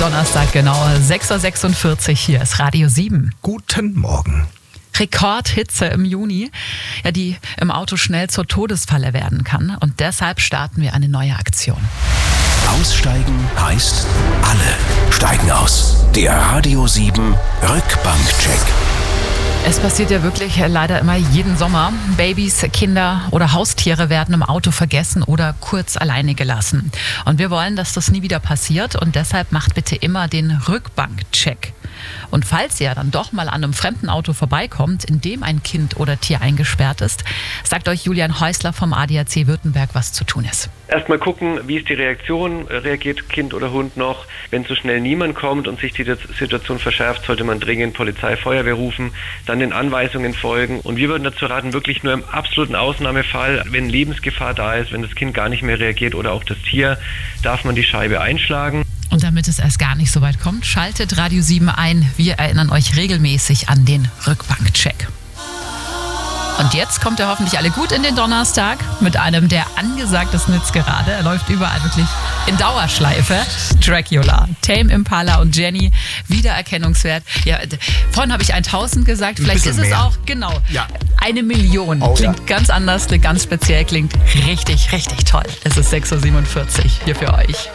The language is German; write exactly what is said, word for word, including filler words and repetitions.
Donnerstag genau, sechs Uhr sechsundvierzig, hier ist Radio sieben. Guten Morgen. Rekordhitze im Juni, ja, die im Auto schnell zur Todesfalle werden kann. Und deshalb starten wir eine neue Aktion. Aussteigen heißt, alle steigen aus. Der Radio sieben Rückbankcheck. Es passiert ja wirklich leider immer jeden Sommer. Babys, Kinder oder Haustiere werden im Auto vergessen oder kurz alleine gelassen. Und wir wollen, dass das nie wieder passiert. Und deshalb macht bitte immer den Rückbankcheck. Und falls ihr dann doch mal an einem fremden Auto vorbeikommt, in dem ein Kind oder Tier eingesperrt ist, sagt euch Julian Häusler vom A D A C Württemberg, was zu tun ist. Erstmal gucken, wie ist die Reaktion, reagiert Kind oder Hund noch. Wenn so schnell niemand kommt und sich die Situation verschärft, sollte man dringend Polizei, Feuerwehr rufen, dann den Anweisungen folgen. Und wir würden dazu raten, wirklich nur im absoluten Ausnahmefall, wenn Lebensgefahr da ist, wenn das Kind gar nicht mehr reagiert oder auch das Tier, darf man die Scheibe einschlagen. Und damit es erst gar nicht so weit kommt, schaltet Radio sieben ein. Wir erinnern euch regelmäßig an den Rückbankcheck. Und jetzt kommt ihr hoffentlich alle gut in den Donnerstag mit einem der angesagtesten Hits gerade. Er läuft überall wirklich in Dauerschleife. Dracula, Tame Impala und Jenny, Wiedererkennungswert. Ja, vorhin habe ich tausend gesagt, vielleicht ist es mehr. auch, genau, Ja. eine Million. Oh, klingt ja. ganz anders, ganz speziell, klingt richtig, richtig toll. Es ist sechs Uhr siebenundvierzig hier für euch.